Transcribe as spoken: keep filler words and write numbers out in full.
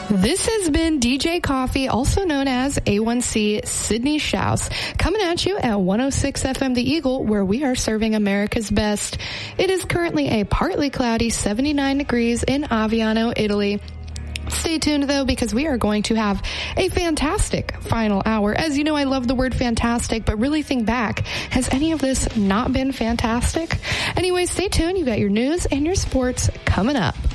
This has been D J Coffee, also known as A one C Sydney Schaus, coming at you at one oh six F M The Eagle, where we are serving America's best. It is currently a partly cloudy seventy-nine degrees in Aviano, Italy. Stay tuned, though, because we are going to have a fantastic final hour. As you know, I love the word fantastic, but really think back. Has any of this not been fantastic? Anyway, stay tuned. You've got your news and your sports coming up.